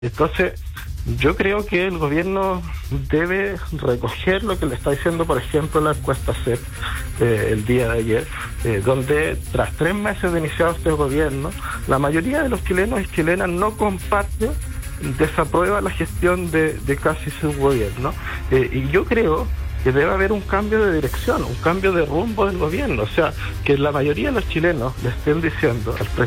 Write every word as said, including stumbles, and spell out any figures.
Entonces, yo creo que el gobierno debe recoger lo que le está diciendo, por ejemplo, la encuesta C E P eh, el día de ayer, eh, donde tras tres meses de iniciado este gobierno, la mayoría de los chilenos y chilenas no comparten, desaprueba la gestión de, de casi su gobierno. Eh, y yo creo que debe haber un cambio de dirección, un cambio de rumbo del gobierno. O sea, que la mayoría de los chilenos le estén diciendo al presidente